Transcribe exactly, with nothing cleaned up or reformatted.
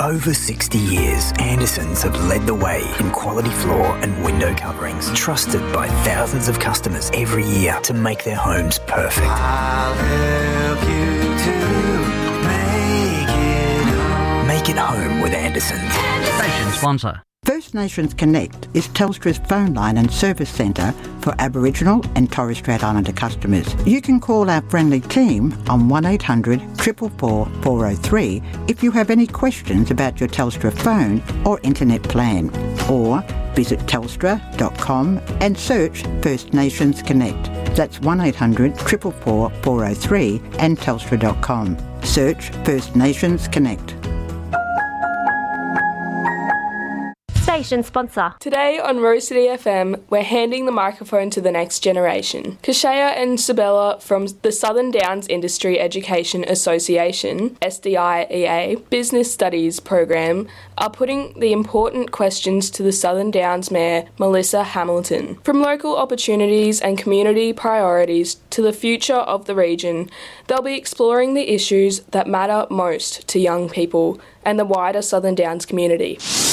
over sixty years, Andersons have led the way in quality floor and window coverings, trusted by thousands of customers every year to make their homes perfect. I'll help you to make it home. Make it home with Andersons. Station sponsor. First Nations Connect is Telstra's phone line and service centre for Aboriginal and Torres Strait Islander customers. You can call our friendly team on one eight hundred, four four four, four oh three if you have any questions about your Telstra phone or internet plan, or visit telstra dot com and search First Nations Connect. That's one eight hundred, four four four, four oh three and telstra dot com. Search First Nations Connect. Station sponsor. Today on Rose City F M, we're handing the microphone to the next generation. Kashaya and Sabella from the Southern Downs Industry Education Association, S D I E A, Business Studies Program, are putting the important questions to the Southern Downs Mayor, Melissa Hamilton. From local opportunities and community priorities to the future of the region, they'll be exploring the issues that matter most to young people and the wider Southern Downs community.